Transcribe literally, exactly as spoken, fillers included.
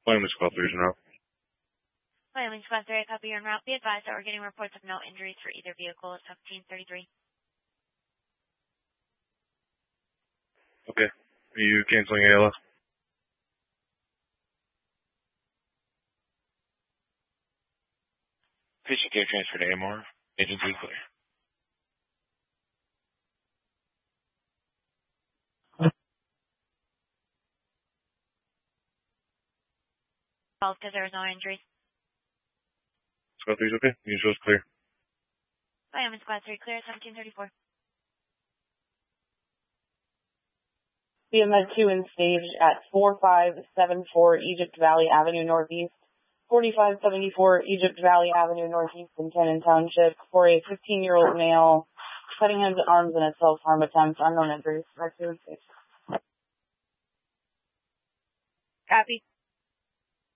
Wyoming Squad three is en route. Wyoming Squad three, I copy your en route. Be advised that we're getting reports of no injuries for either vehicle at seventeen thirty-three. Okay. Are you canceling A L S? Patient care transfer to A M R. Agency clear. Because there was no injuries. Squad three is okay. You show us clear. Wyoming Squad three, clear at seventeen thirty-four. B M S two in stage at four five seven four Egypt Valley Avenue Northeast, forty-five seventy-four Egypt Valley Avenue Northeast in Cannon Township for a fifteen-year-old male cutting his arms in a self-harm attempt. Unknown injuries. Back to the station. Copy.